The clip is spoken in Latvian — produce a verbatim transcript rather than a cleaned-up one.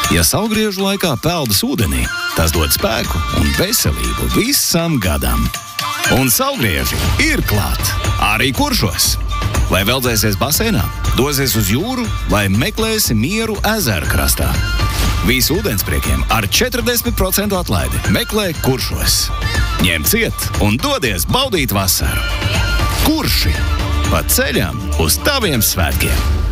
Ja saulgriežu laikā peldas ūdenī, tas dod spēku un veselību visam gadam. Un saulgrieži ir klāt, arī Kuršos. Vai veldzēsies baseinā, dosies uz jūru vai meklēsi mieru ezeru krastā. Visu ūdenspriekiem ar četrdesmit procentu atlaidi meklē Kuršos. Ņem ciet un dodies baudīt vasaru. Kurši pa ceļam uz taviem svētkiem.